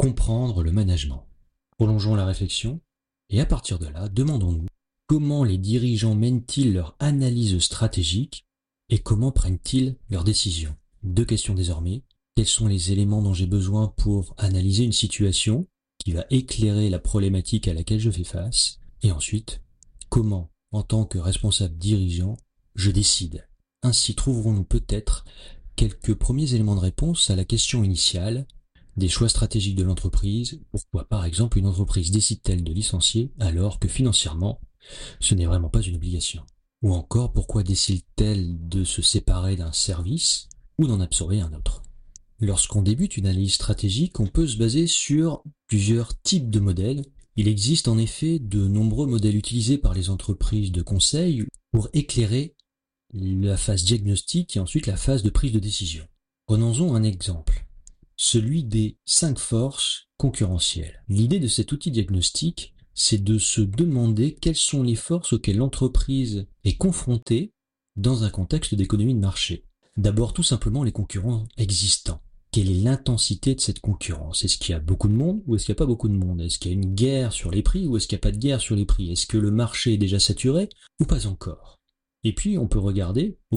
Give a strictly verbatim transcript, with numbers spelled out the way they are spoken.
comprendre le management. Prolongeons la réflexion et à partir de là, demandons-nous comment les dirigeants mènent-ils leur analyse stratégique et comment prennent-ils leurs décisions. Deux questions désormais. Quels sont les éléments dont j'ai besoin pour analyser une situation qui va éclairer la problématique à laquelle je fais face? Et ensuite, comment, en tant que responsable dirigeant, je décide? Ainsi trouverons-nous peut-être quelques premiers éléments de réponse à la question initiale des choix stratégiques de l'entreprise. Pourquoi, par exemple, une entreprise décide-t-elle de licencier alors que financièrement, ce n'est vraiment pas une obligation? Ou encore, pourquoi décide-t-elle de se séparer d'un service ou d'en absorber un autre? Lorsqu'on débute une analyse stratégique, on peut se baser sur plusieurs types de modèles. Il existe en effet de nombreux modèles utilisés par les entreprises de conseil pour éclairer la phase diagnostique et ensuite la phase de prise de décision. Prenons-en un exemple, celui des cinq forces concurrentielles. L'idée de cet outil diagnostique, c'est de se demander quelles sont les forces auxquelles l'entreprise est confrontée dans un contexte d'économie de marché. D'abord, tout simplement, les concurrents existants. Quelle est l'intensité de cette concurrence? Est-ce qu'il y a beaucoup de monde ou est-ce qu'il n'y a pas beaucoup de monde? Est-ce qu'il y a une guerre sur les prix ou est-ce qu'il n'y a pas de guerre sur les prix? Est-ce que le marché est déjà saturé ou pas encore? Et puis, on peut regarder